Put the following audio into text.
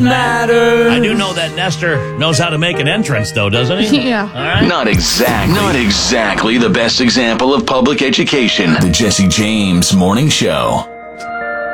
matter. I do know that Nestor knows how to make an entrance, though, doesn't he? Yeah. All right. Not exactly the best example of public education. The Jesse James Morning Show.